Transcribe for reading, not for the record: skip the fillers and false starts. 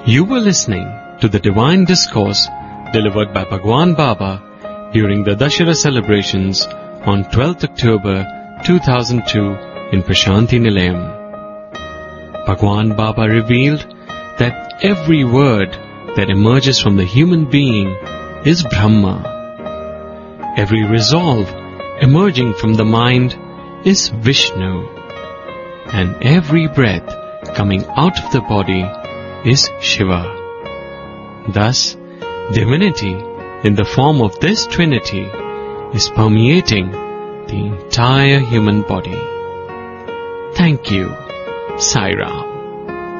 You were listening to the Divine Discourse delivered by Bhagwan Baba during the Dashera celebrations on 12th October 2002 in Prashanti Nilayam. Bhagwan Baba revealed that every word that emerges from the human being is Brahma. Every resolve emerging from the mind is Vishnu. And every breath coming out of the body is Shiva. Thus, divinity in the form of this Trinity is permeating the entire human body. Thank you, Sai Ram.